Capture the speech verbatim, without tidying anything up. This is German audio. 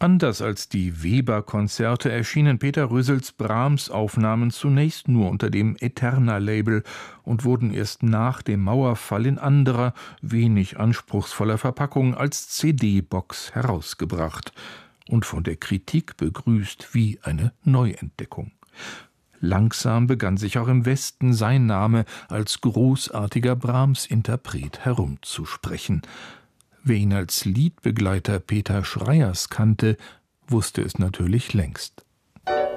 Anders als die Weber-Konzerte erschienen Peter Rösels Brahms-Aufnahmen zunächst nur unter dem Eterna-Label und wurden erst nach dem Mauerfall in anderer, wenig anspruchsvoller Verpackung als C D-Box herausgebracht und von der Kritik begrüßt wie eine Neuentdeckung. Langsam begann sich auch im Westen sein Name als großartiger Brahms-Interpret herumzusprechen. Wer ihn als Liedbegleiter Peter Schreyers kannte, wusste es natürlich längst.